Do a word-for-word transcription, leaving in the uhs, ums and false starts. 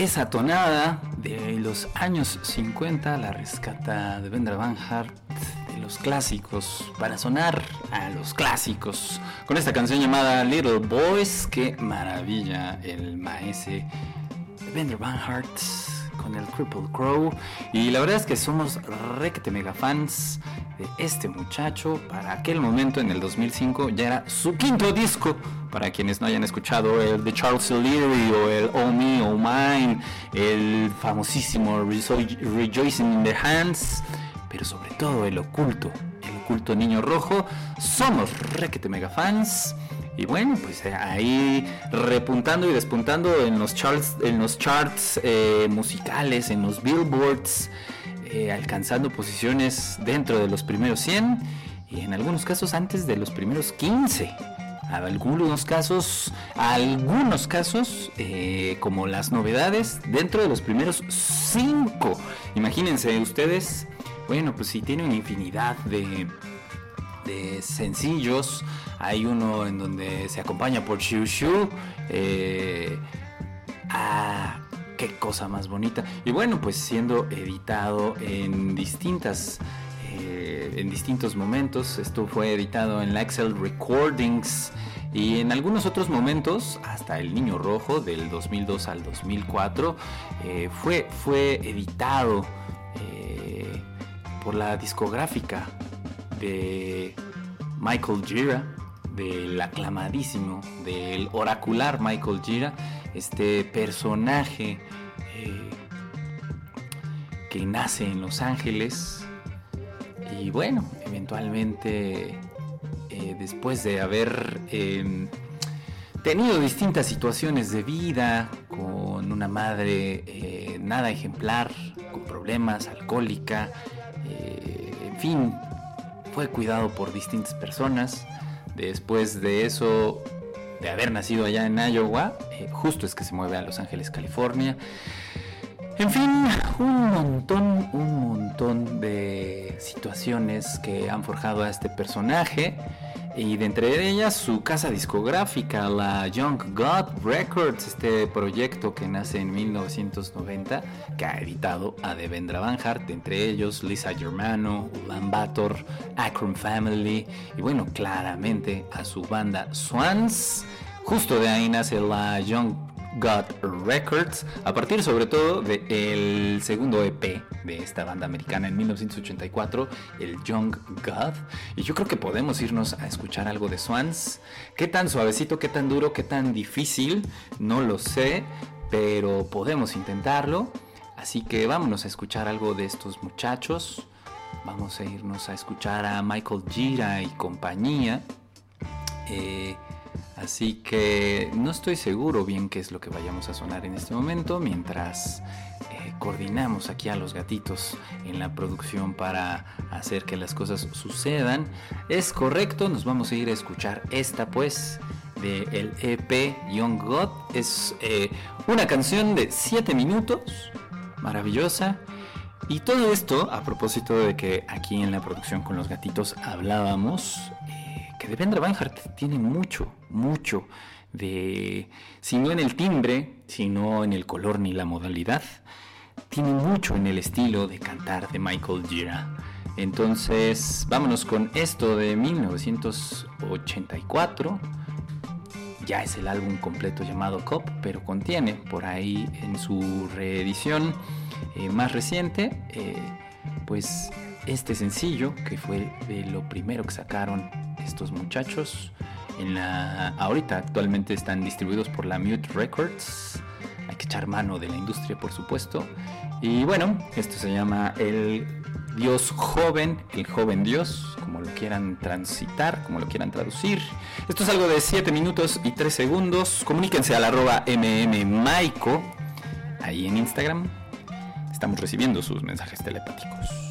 esa tonada de los años cincuenta la rescata Devendra Banhart de los clásicos para sonar a los clásicos con esta canción llamada Little Boys. Qué maravilla el maese Devendra Banhart con el Crippled Crow, y la verdad es que somos requete mega fans de este muchacho. Para aquel momento, en el dos mil cinco, ya era su quinto disco. Para quienes no hayan escuchado el de Charles O'Leary o el Oh Me, Oh Mine, el famosísimo Rejoicing in the Hands, pero sobre todo el oculto, el oculto Niño Rojo, somos requete mega fans. Y bueno, pues ahí repuntando y despuntando en los charts, en los charts eh, musicales, en los billboards, eh, alcanzando posiciones dentro de los primeros cien y en algunos casos antes de los primeros quince. Algunos casos, algunos casos eh, como las novedades dentro de los primeros cinco. Imagínense ustedes, bueno, pues si tiene una infinidad de de sencillos. Hay uno en donde se acompaña por Xiu Xiu. Eh, ah, qué cosa más bonita. Y bueno, pues siendo editado en distintas eh, en distintos momentos. Esto fue editado en la Excel Recordings y en algunos otros momentos hasta El Niño Rojo del dos mil dos al dos mil cuatro eh, fue, fue editado eh, por la discográfica de Michael Gira, del aclamadísimo, del oracular Michael Gira, este personaje eh, que nace en Los Ángeles y bueno, eventualmente eh, después de haber eh, tenido distintas situaciones de vida, con una madre eh, nada ejemplar, con problemas, alcohólica, eh, en fin, fue cuidado por distintas personas. Después de eso, de haber nacido allá en Iowa, eh, justo es que se mueve a Los Ángeles, California. En fin, un montón, un montón de situaciones que han forjado a este personaje. Y de entre ellas su casa discográfica, la Young God Records, este proyecto que nace en mil novecientos noventa, que ha editado a Devendra Banhart, entre ellos Lisa Germano, Ulan Bator, Akron Family y bueno, claramente a su banda Swans. Justo de ahí nace la Young God Records, a partir sobre todo del segundo E P de esta banda americana en mil novecientos ochenta y cuatro, el Young God. Y yo creo que podemos irnos a escuchar algo de Swans. Qué tan suavecito, qué tan duro, qué tan difícil, no lo sé, pero podemos intentarlo. Así que vámonos a escuchar algo de estos muchachos. Vamos a irnos a escuchar a Michael Gira y compañía. Eh... Así que no estoy seguro bien qué es lo que vayamos a sonar en este momento, mientras eh, coordinamos aquí a los gatitos en la producción para hacer que las cosas sucedan. Es correcto, nos vamos a ir a escuchar esta pues del E P Young God. Es eh, una canción de siete minutos, maravillosa. Y todo esto a propósito de que aquí en la producción con los gatitos hablábamos que Devendra Banhart tiene mucho, mucho de, si no en el timbre, sino en el color ni la modalidad, tiene mucho en el estilo de cantar de Michael Gira. Entonces, vámonos con esto de mil novecientos ochenta y cuatro. Ya es el álbum completo llamado Cop, pero contiene por ahí en su reedición eh, más reciente, eh, pues este sencillo que fue de lo primero que sacaron estos muchachos. En la, ahorita actualmente están distribuidos por la Mute Records. Hay que echar mano de la industria, por supuesto. Y bueno, esto se llama El Dios Joven, el Joven Dios, como lo quieran transitar, como lo quieran traducir. Esto es algo de siete minutos y tres segundos. Comuníquense al arroba mmmaico ahí en Instagram. Estamos recibiendo sus mensajes telepáticos.